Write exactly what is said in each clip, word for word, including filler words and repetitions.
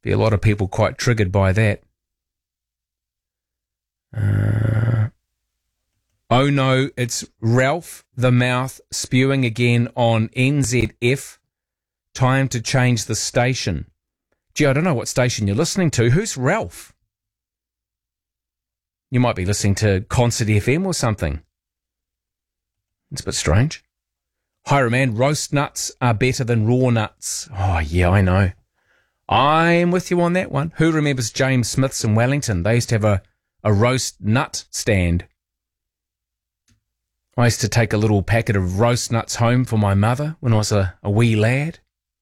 Be a lot of people quite triggered by that. Uh, oh no, it's Ralph the Mouth spewing again on N Z F. Time to change the station. Gee, I don't know what station you're listening to. Who's Ralph? You might be listening to Concert F M or something. It's a bit strange. Hi, man, roast nuts are better than raw nuts. Oh, yeah, I know. I'm with you on that one. Who remembers James Smith's in Wellington? They used to have a, a roast nut stand. I used to take a little packet of roast nuts home for my mother when I was a, a wee lad.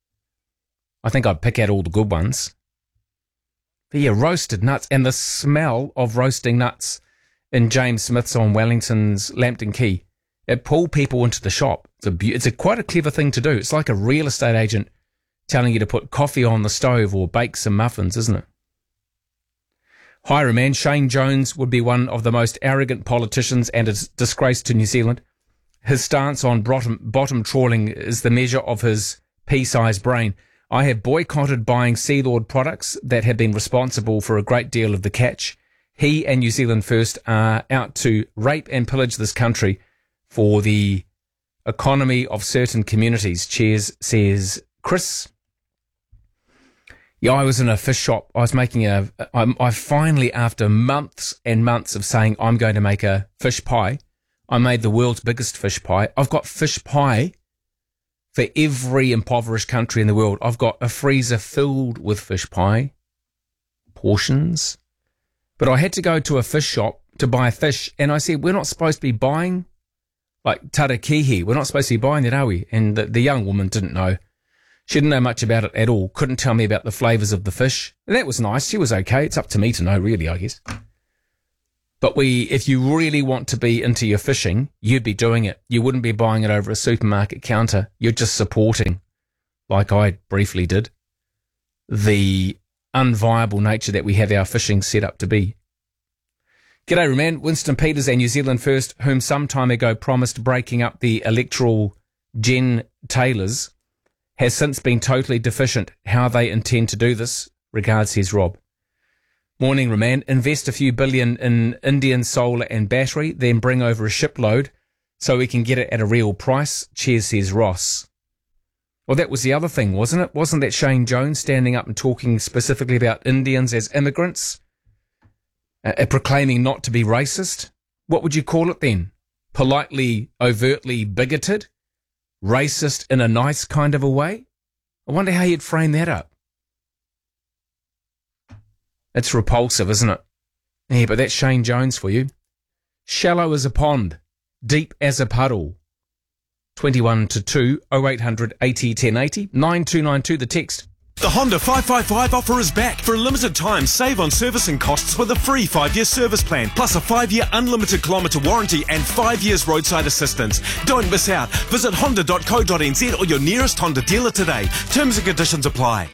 I think I'd pick out all the good ones. But yeah, roasted nuts and the smell of roasting nuts in James Smith's on Wellington's Lambton Quay. It pulled people into the shop. It's a, it's a quite a clever thing to do. It's like a real estate agent telling you to put coffee on the stove or bake some muffins, isn't it? Hi, man. Shane Jones would be one of the most arrogant politicians and a disgrace to New Zealand. His stance on bottom, bottom trawling is the measure of his pea-sized brain. I have boycotted buying Sea Lord products that have been responsible for a great deal of the catch. He and New Zealand First are out to rape and pillage this country for the economy of certain communities. Cheers, says Chris. Yeah, I was in a fish shop. I was making a, I, I finally, after months and months of saying I'm going to make a fish pie, I made the world's biggest fish pie. I've got fish pie for every impoverished country in the world. I've got a freezer filled with fish pie portions. But I had to go to a fish shop to buy fish, and I said, we're not supposed to be buying, like, tarakihi. We're not supposed to be buying that, are we? And the, the young woman didn't know. She didn't know much about it at all. Couldn't tell me about the flavours of the fish. And that was nice. She was okay. It's up to me to know, really, I guess. But we, if you really want to be into your fishing, you'd be doing it. You wouldn't be buying it over a supermarket counter. You're just supporting, like I briefly did, the unviable nature that we have our fishing set up to be. G'day, man. Winston Peters and New Zealand First, whom some time ago promised breaking up the electoral Jen Taylors, has since been totally deficient. How they intend to do this? Regards, says Rob. Morning, Roman. Invest a few billion in Indian solar and battery, then bring over a shipload so we can get it at a real price. Cheers, says Ross. Well, that was the other thing, wasn't it? Wasn't that Shane Jones standing up and talking specifically about Indians as immigrants, uh, proclaiming not to be racist? What would you call it then? Politely, overtly bigoted? Racist in a nice kind of a way? I wonder how you'd frame that up. It's repulsive, isn't it? Yeah, but that's Shane Jones for you. Shallow as a pond, deep as a puddle. twenty-one to two, oh eight hundred eighty ten eighty, nine two nine two the text. The Honda five five five offer is back. For a limited time, save on servicing costs with a free five-year service plan, plus a five-year unlimited kilometre warranty and five years roadside assistance. Don't miss out. Visit honda dot co dot n z or your nearest Honda dealer today. Terms and conditions apply.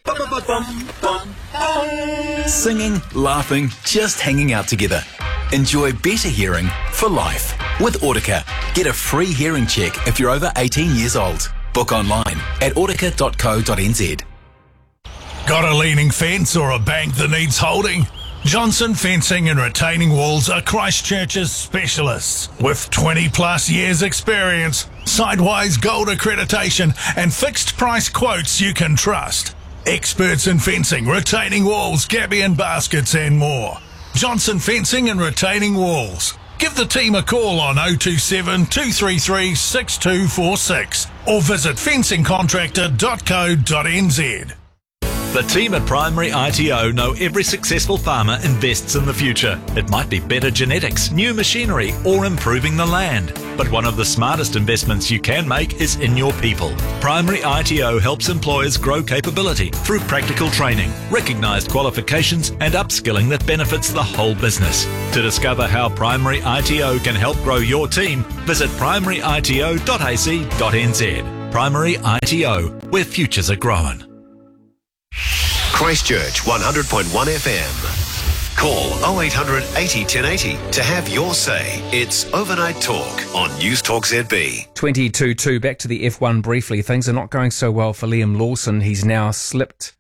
Singing, laughing, just hanging out together. Enjoy better hearing for life. With Audica, get a free hearing check if you're over eighteen years old. Book online at audica dot co dot n z. Got a leaning fence or a bank that needs holding? Johnson Fencing and Retaining Walls are Christchurch's specialists. With twenty plus years experience, Sidewise Gold accreditation and fixed price quotes you can trust. Experts in fencing, retaining walls, gabion baskets and more. Johnson Fencing and Retaining Walls. Give the team a call on oh two seven, two three three, six two four six or visit fencing contractor dot co dot n z. The team at Primary I T O know every successful farmer invests in the future. It might be better genetics, new machinery, or improving the land. But one of the smartest investments you can make is in your people. Primary I T O helps employers grow capability through practical training, recognised qualifications, and upskilling that benefits the whole business. To discover how Primary I T O can help grow your team, visit primary I T O dot a c dot n z. Primary I T O, where futures are growing. Christchurch one hundred point one F M. Call oh eight hundred eighty ten eighty to have your say. It's Overnight Talk on News Talk Z B. twenty-two two, back to the F one briefly. Things are not going so well for Liam Lawson. He's now slipped